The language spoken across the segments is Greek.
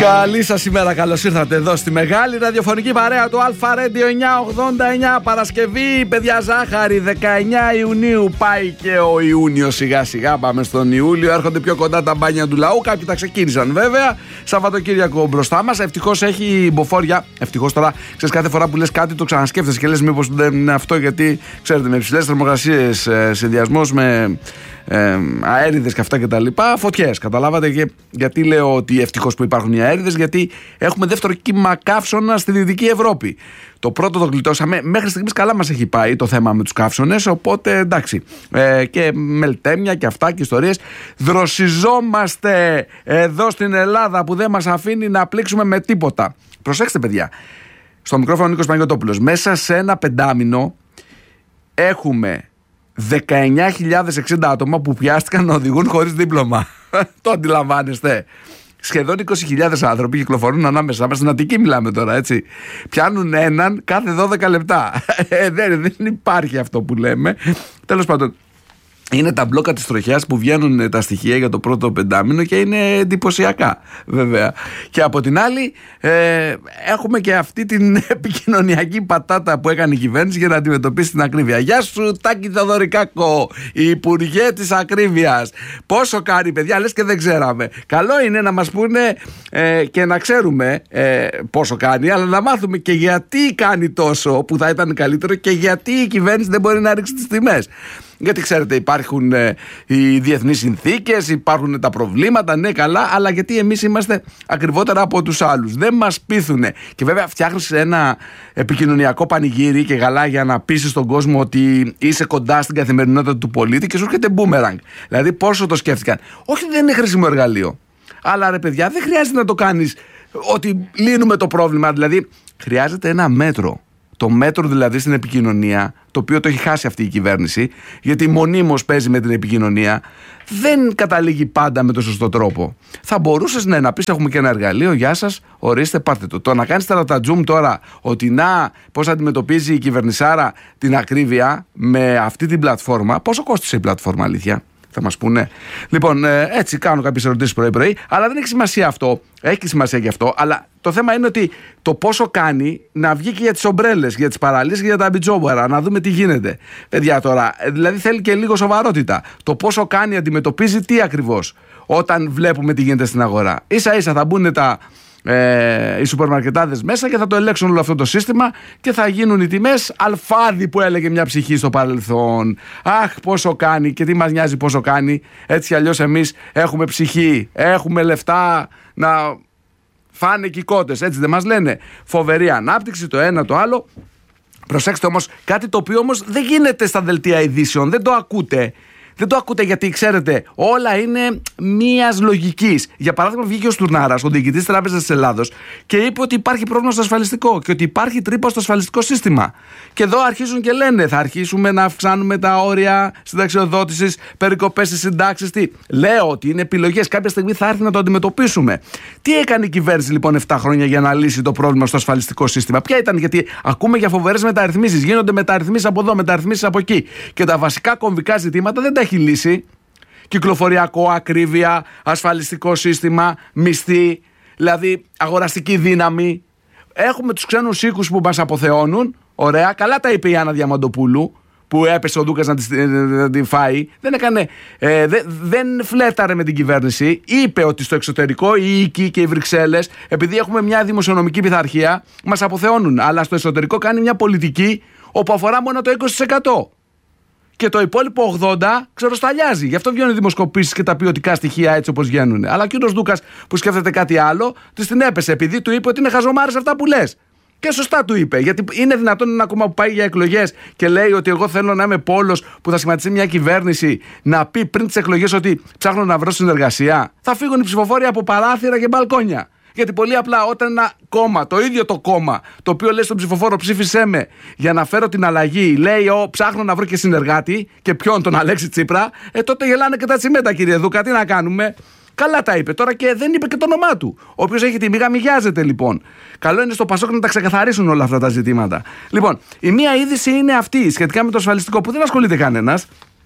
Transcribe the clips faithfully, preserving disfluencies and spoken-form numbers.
Καλή σας ημέρα, καλώς ήρθατε εδώ στη μεγάλη ραδιοφωνική παρέα του Αλφα Radio εννιακόσια ογδόντα εννιά. Παρασκευή, παιδιά, ζάχαρη, δεκαεννιά Ιουνίου. Πάει και ο Ιούνιος σιγά σιγά. Πάμε στον Ιούλιο. Έρχονται πιο κοντά τα μπάνια του λαού. Κάποιοι τα ξεκίνησαν βέβαια. Σαββατοκύριακο μπροστά μας. Ευτυχώς έχει μποφόρια. Ευτυχώς τώρα, ξέρεις, κάθε φορά που λες κάτι το ξανασκέφτεσαι και λες μήπως δεν είναι αυτό, γιατί ξέρετε, με υψηλές θερμοκρασίες, συνδυασμός με Ε, αέριδες και αυτά και τα λοιπά, φωτιές, καταλάβατε. Και γιατί λέω ότι ευτυχώς που υπάρχουν οι αέριδες? Γιατί έχουμε δεύτερο κύμα καύσωνα στη Δυτική Ευρώπη. Το πρώτο το γλιτώσαμε, μέχρι στιγμής καλά μας έχει πάει το θέμα με τους καύσωνες, οπότε εντάξει, ε, και μελτέμια και αυτά και ιστορίες. Δροσιζόμαστε εδώ στην Ελλάδα που δεν μας αφήνει να πλήξουμε με τίποτα. Προσέξτε, παιδιά, στο μικρόφωνο Νίκος Παναγιωτόπουλος, μέσα σε ένα πεντάμινο έχουμε δεκαεννιά χιλιάδες εξήντα άτομα που πιάστηκαν να οδηγούν χωρίς δίπλωμα. Το αντιλαμβάνεστε? Σχεδόν είκοσι χιλιάδες άνθρωποι κυκλοφορούν ανάμεσά μας. Στην Αττική μιλάμε τώρα, έτσι. Πιάνουν έναν κάθε δώδεκα λεπτά. Ε, δεν, δεν υπάρχει αυτό που λέμε. Τέλος πάντων, είναι τα μπλόκα της τροχιάς που βγαίνουν τα στοιχεία για το πρώτο πεντάμινο και είναι εντυπωσιακά, βέβαια. Και από την άλλη, ε, έχουμε και αυτή την επικοινωνιακή πατάτα που έκανε η κυβέρνηση για να αντιμετωπίσει την ακρίβεια. Γεια σου, Τάκη Θεοδωρικάκο, η Υπουργέ της Ακρίβειας. Πόσο κάνει, παιδιά, λες και δεν ξέραμε. Καλό είναι να μας πούνε ε, και να ξέρουμε ε, πόσο κάνει, αλλά να μάθουμε και γιατί κάνει τόσο, που θα ήταν καλύτερο, και γιατί η κυβέρνηση δεν μπορεί να ρίξει τις τιμές. Γιατί ξέρετε, υπάρχουν ε, οι διεθνείς συνθήκες, υπάρχουν τα προβλήματα, ναι, καλά, αλλά γιατί εμείς είμαστε ακριβότερα από τους άλλους. Δεν μας πείθουνε. Και βέβαια, φτιάχνεις ένα επικοινωνιακό πανηγύρι και γαλά για να πείσεις τον κόσμο ότι είσαι κοντά στην καθημερινότητα του πολίτη και σου έρχεται μπούμεραγκ. Δηλαδή, πόσο το σκέφτηκαν. Όχι, δεν είναι χρήσιμο εργαλείο. Αλλά ρε παιδιά, δεν χρειάζεται να το κάνεις ότι λύνουμε το πρόβλημα. Δηλαδή, χρειάζεται ένα μέτρο. Το μέτρο δηλαδή στην επικοινωνία, το οποίο το έχει χάσει αυτή η κυβέρνηση, γιατί μονίμως παίζει με την επικοινωνία, δεν καταλήγει πάντα με τον σωστό τρόπο. Θα μπορούσες ναι, να πεις: έχουμε και ένα εργαλείο, γεια σας, ορίστε, πάρτε το. Το να κάνεις τερατατζούμ τώρα, ότι να, πώς αντιμετωπίζει η κυβερνησάρα την ακρίβεια με αυτή την πλατφόρμα. Πόσο κόστησε η πλατφόρμα, αλήθεια? Θα μας πούνε. Λοιπόν, έτσι κάνω κάποιες ερωτήσεις πρωί-πρωί, αλλά δεν έχει σημασία αυτό. Έχει σημασία και αυτό, αλλά το θέμα είναι ότι το πόσο κάνει να βγει και για τις ομπρέλες, για τις παραλίες και για τα μπιτζόμπαρα, να δούμε τι γίνεται. Παιδιά, τώρα, δηλαδή θέλει και λίγο σοβαρότητα. Το πόσο κάνει αντιμετωπίζει τι ακριβώς, όταν βλέπουμε τι γίνεται στην αγορά. Ίσα-ίσα θα μπουν τα. Ε, οι σούπερμαρκετάδες μέσα και θα το ελέγξουν όλο αυτό το σύστημα και θα γίνουν οι τιμές αλφάδι που έλεγε μια ψυχή στο παρελθόν. Αχ, πόσο κάνει και τι μας νοιάζει πόσο κάνει. Έτσι αλλιώς εμείς έχουμε ψυχή, έχουμε λεφτά να φάνε και οι κότες, έτσι δεν μας λένε? Φοβερή ανάπτυξη, το ένα το άλλο. Προσέξτε όμως κάτι το οποίο όμως δεν γίνεται στα δελτία ειδήσεων, δεν το ακούτε. Δεν το ακούτε γιατί ξέρετε, όλα είναι μίας λογικής. Για παράδειγμα, βγήκε ο Στουρνάρας, ο διοικητής της Τράπεζας της Ελλάδος, και είπε ότι υπάρχει πρόβλημα στο ασφαλιστικό και ότι υπάρχει τρύπα στο ασφαλιστικό σύστημα. Και εδώ αρχίζουν και λένε: θα αρχίσουμε να αυξάνουμε τα όρια συνταξιοδότησης, περικοπές στις συντάξεις. Τι. Λέω ότι είναι επιλογές. Κάποια στιγμή θα έρθει να το αντιμετωπίσουμε. Τι έκανε η κυβέρνηση λοιπόν επτά χρόνια για να λύσει το πρόβλημα στο ασφαλιστικό σύστημα? Ποια ήταν? Γιατί ακούμε για φοβερές μεταρρυθμίσεις. Γίνονται μεταρρυθμίσεις από εδώ, μεταρρυθμίσεις από εκεί. Και τα βασικά κομβικά ζητήματα δεν τα έχει λύσει. Κυκλοφοριακό, ακρίβεια, ασφαλιστικό σύστημα, μισθή, δηλαδή αγοραστική δύναμη. Έχουμε τους ξένους οίκους που μας αποθεώνουν. Ωραία, καλά τα είπε η Άννα Διαμαντοπούλου, που έπεσε ο Ντούκας να τη, να τη φάει. Δεν έκανε, ε, δε, δεν φλέταρε με την κυβέρνηση. Είπε ότι στο εξωτερικό οι οίκοι και οι Βρυξέλλες, επειδή έχουμε μια δημοσιονομική πειθαρχία, μας αποθεώνουν. Αλλά στο εσωτερικό κάνει μια πολιτική όπου αφορά μόνο το είκοσι τοις εκατό. Και το υπόλοιπο ογδόντα τοις εκατό ξεροσταλιάζει. Γι' αυτό βγαίνουν οι δημοσκοπήσεις και τα ποιοτικά στοιχεία έτσι όπως βγαίνουν. Αλλά και ο κ. Ντούκας που σκέφτεται κάτι άλλο, της την έπεσε επειδή του είπε ότι είναι χαζομάρες αυτά που λες. Και σωστά του είπε. Γιατί είναι δυνατόν ένα κόμμα που πάει για εκλογές και λέει ότι εγώ θέλω να είμαι πόλος που θα σχηματιστεί μια κυβέρνηση, να πει πριν τις εκλογές ότι ψάχνω να βρω συνεργασία? Θα φύγουν οι ψηφοφόροι από παράθυρα και μπαλκόνια. Γιατί πολύ απλά όταν ένα κόμμα, το ίδιο το κόμμα, το οποίο λέει στον ψηφοφόρο ψήφισέ με για να φέρω την αλλαγή, λέει ο, ψάχνω να βρω και συνεργάτη, και ποιον? Τον Αλέξη Τσίπρα, ε, τότε γελάνε και τα τσιμέντα, κύριε Δούκα, τι να κάνουμε? Καλά τα είπε τώρα και δεν είπε και το όνομά του. Ο οποίος έχει τη μίγα μιγιάζεται λοιπόν. Καλό είναι στο Πασόκ να τα ξεκαθαρίσουν όλα αυτά τα ζητήματα. Λοιπόν, η μία είδηση είναι αυτή σχετικά με το ασφαλιστικό που δεν ασχολείται κανένας.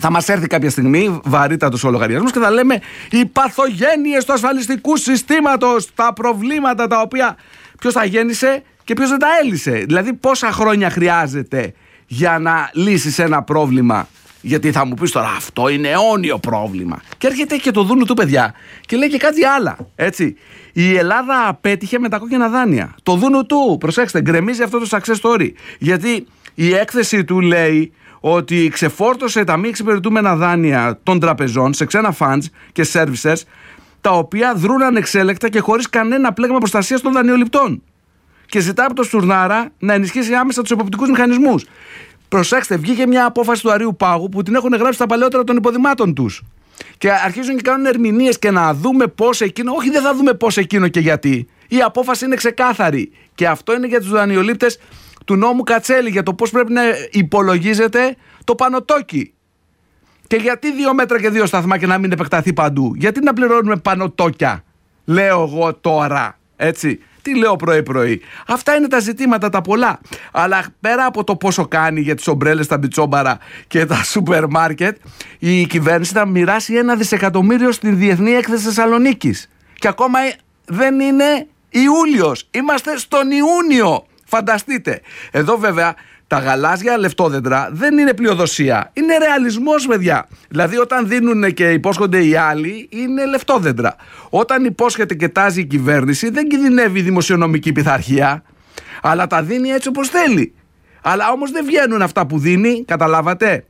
θα μας έρθει κάποια στιγμή βαρύτατος ο λογαριασμός και θα λέμε οι παθογένειες του ασφαλιστικού συστήματος, τα προβλήματα τα οποία ποιος τα γέννησε και ποιος δεν τα έλυσε. Δηλαδή πόσα χρόνια χρειάζεται για να λύσεις ένα πρόβλημα. Γιατί θα μου πεις τώρα αυτό είναι αιώνιο πρόβλημα. Και έρχεται και το δούνου του, παιδιά, και λέει και κάτι άλλα. Έτσι. Η Ελλάδα απέτυχε με τα κόκκινα δάνεια. Το δούνου του, προσέξτε, γκρεμίζει αυτό το success story. Γιατί η έκθεση του λέει ότι ξεφόρτωσε τα μη εξυπηρετούμενα δάνεια των τραπεζών σε ξένα funds και services, τα οποία δρούν ανεξέλεκτα και χωρίς κανένα πλέγμα προστασίας των δανειοληπτών. Και ζητά από το Στουρνάρα να ενισχύσει άμεσα τους εποπτικούς μηχανισμούς. Προσέξτε, βγήκε μια απόφαση του Αρείου Πάγου που την έχουν γράψει στα παλαιότερα των υποδημάτων τους. Και αρχίζουν και κάνουν ερμηνείες και να δούμε πώς εκείνο. Όχι, δεν θα δούμε πώς εκείνο και γιατί. Η απόφαση είναι ξεκάθαρη. Και αυτό είναι για τους δανειολήπτες του νόμου Κατσέλη, για το πώς πρέπει να υπολογίζεται το πανωτόκι. Και γιατί δύο μέτρα και δύο σταθμά και να μην επεκταθεί παντού? Γιατί να πληρώνουμε πανωτόκια, λέω εγώ τώρα, έτσι. Τι λέω πρωί-πρωί? Αυτά είναι τα ζητήματα τα πολλά. Αλλά πέρα από το πόσο κάνει για τις ομπρέλες, τα μπιτσόμπαρα και τα σούπερ μάρκετ, η κυβέρνηση θα μοιράσει ένα δισεκατομμύριο στην Διεθνή Έκθεση Θεσσαλονίκης. Και ακόμα δεν είναι Ιούλιος. Είμαστε στον Ιούνιο. Φανταστείτε. Εδώ βέβαια τα γαλάζια λεφτόδεντρα δεν είναι πλειοδοσία. Είναι ρεαλισμός, παιδιά. Δηλαδή όταν δίνουν και υπόσχονται οι άλλοι, είναι λεφτόδεντρα. Όταν υπόσχεται και τάζει η κυβέρνηση, δεν κινδυνεύει η δημοσιονομική πειθαρχία, αλλά τα δίνει έτσι όπως θέλει. Αλλά όμως δεν βγαίνουν αυτά που δίνει, καταλάβατε.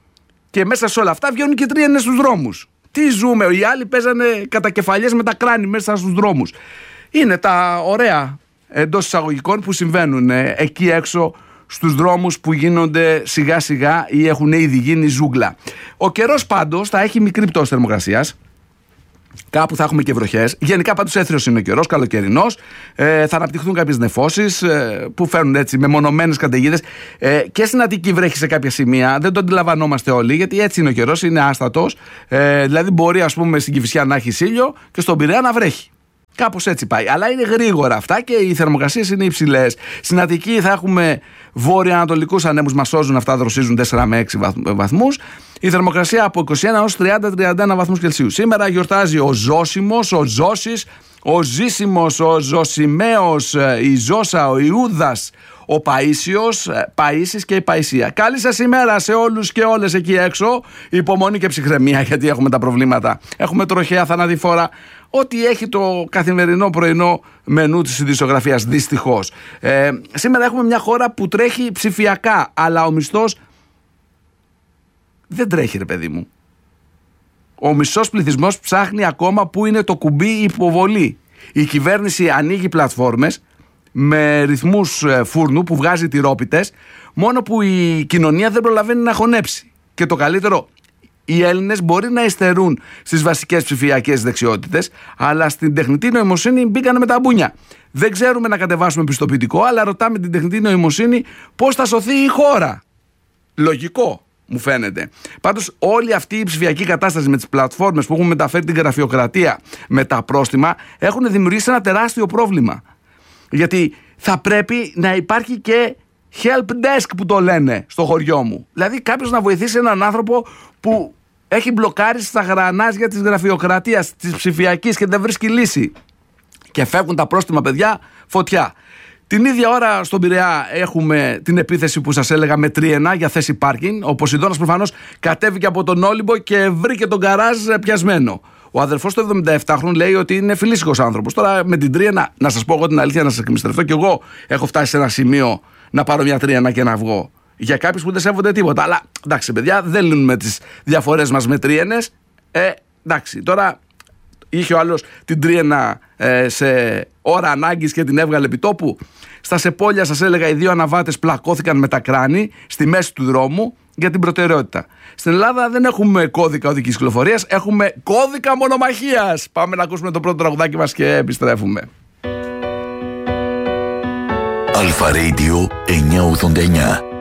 Και μέσα σε όλα αυτά βγαίνουν και τρίενες στους δρόμους. Τι ζούμε, οι άλλοι παίζανε κατά κεφαλιές με τα κράνη μέσα στους δρόμους. Είναι τα ωραία εντός εισαγωγικών που συμβαίνουν ε, εκεί έξω στους δρόμους που γίνονται σιγά σιγά ή έχουν ήδη γίνει ζούγκλα. Ο καιρός πάντως θα έχει μικρή πτώση θερμοκρασίας. Κάπου θα έχουμε και βροχές. Γενικά πάντως έθριος είναι ο καιρός, καλοκαιρινός. Ε, θα αναπτυχθούν κάποιες νεφώσεις ε, που φέρνουν έτσι μεμονωμένες καταιγίδες. Ε, και στην Αττική βρέχει σε κάποια σημεία. Δεν το αντιλαμβανόμαστε όλοι, γιατί έτσι είναι ο καιρός, είναι άστατος. Ε, δηλαδή μπορεί, ας πούμε, στην Κηφισιά να έχει ήλιο και στον Πειραιά να βρέχει. Κάπως έτσι πάει. Αλλά είναι γρήγορα αυτά και οι θερμοκρασίες είναι υψηλές. Στην Αττική θα έχουμε βόρειο-ανατολικούς ανέμους, μας σώζουν, αυτά δροσίζουν τέσσερα με έξι βαθμούς. Η θερμοκρασία από είκοσι ένα έως τριάντα με τριάντα ένα βαθμούς Κελσίου. Σήμερα γιορτάζει ο Ζώσιμος, ο Ζώσης, ο Ζήσιμος, ο Ζωσιμαίος, η Ζώσα, ο Ιούδας, ο Παΐσιος, Παΐσης και η Παΐσια. Καλή σας ημέρα σε όλους και όλες εκεί έξω. Υπομονή και ψυχραιμία, γιατί έχουμε τα προβλήματα. Έχουμε τροχαία, θανατηφόρα. Ό,τι έχει το καθημερινό πρωινό μενού της ειδησιογραφίας, δυστυχώς. Ε, σήμερα έχουμε μια χώρα που τρέχει ψηφιακά, αλλά ο μισθός δεν τρέχει, ρε παιδί μου. Ο μισός πληθυσμός ψάχνει ακόμα που είναι το κουμπί υποβολή. Η κυβέρνηση ανοίγει πλατφόρμες με ρυθμούς φούρνου που βγάζει τυρόπιτες, μόνο που η κοινωνία δεν προλαβαίνει να χωνέψει. Και το καλύτερο, οι Έλληνες μπορεί να υστερούν στις βασικές ψηφιακές δεξιότητες, αλλά στην τεχνητή νοημοσύνη μπήκανε με τα μπούνια. Δεν ξέρουμε να κατεβάσουμε πιστοποιητικό, αλλά ρωτάμε την τεχνητή νοημοσύνη πώς θα σωθεί η χώρα. Λογικό, μου φαίνεται. Πάντως, όλη αυτή η ψηφιακή κατάσταση με τις πλατφόρμες που έχουν μεταφέρει την γραφειοκρατία με τα πρόστιμα έχουν δημιουργήσει ένα τεράστιο πρόβλημα. Γιατί θα πρέπει να υπάρχει και help desk που το λένε στο χωριό μου. Δηλαδή κάποιος να βοηθήσει έναν άνθρωπο που έχει μπλοκάρει στα γρανάζια της γραφειοκρατίας, της ψηφιακής και δεν βρίσκει λύση. Και φεύγουν τα πρόστιμα, παιδιά, φωτιά. Την ίδια ώρα στον Πειραιά έχουμε την επίθεση που σας έλεγα με τρίενα για θέση πάρκινγκ. Ο Ποσειδώνας προφανώς κατέβηκε από τον Όλυμπο και βρήκε τον γκαράζ πιασμένο. Ο αδερφός του εβδομηνταεπτάχρονου λέει ότι είναι φιλήσυχος άνθρωπος. Τώρα με την τρίενα, να σας πω εγώ την αλήθεια, να σας εκμυστρευτώ, και εγώ έχω φτάσει σε ένα σημείο να πάρω μια τρίενα και να βγω. Για κάποιους που δεν σέβονται τίποτα. Αλλά εντάξει, παιδιά, δεν λύνουμε τις διαφορές μας με τρίενες. Ε, εντάξει, τώρα είχε ο άλλος την τρίενα ε, σε ώρα ανάγκης και την έβγαλε επί τόπου. Στα Σεπόλια, σας έλεγα, οι δύο αναβάτες πλακώθηκαν με τα κράνη στη μέση του δρόμου για την προτεραιότητα. Στην Ελλάδα δεν έχουμε κώδικα οδικής κυκλοφορίας, έχουμε κώδικα μονομαχίας. Πάμε να ακούσουμε το πρώτο τραγουδάκι μας και επιστρέφουμε. Αλφα Radio εννιακόσια ογδόντα εννιά.